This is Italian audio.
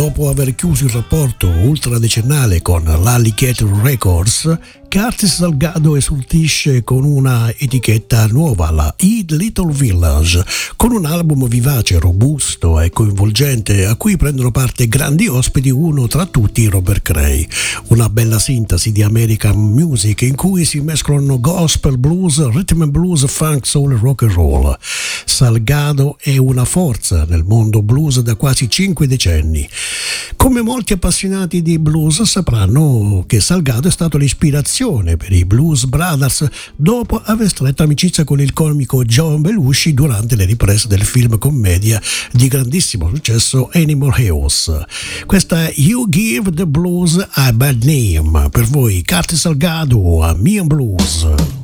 Dopo aver chiuso il rapporto ultradecennale con l'Alligator Records, Curtis Salgado esortisce con una etichetta nuova, la Eat Little Village, con un album vivace, robusto e coinvolgente a cui prendono parte grandi ospiti, uno tra tutti Robert Cray. Una bella sintesi di American music in cui si mescolano gospel, blues, rhythm and blues, funk, soul e rock and roll. Salgado è una forza nel mondo blues da quasi 5 decenni. Come molti appassionati di blues sapranno che Salgado è stato l'ispirazione per i Blues Brothers dopo aver stretto amicizia con il comico John Belushi durante le riprese del film commedia di grandissimo successo Animal House. Questa è You Give the Blues a Bad Name, per voi Curtis Salgado a Me and Blues.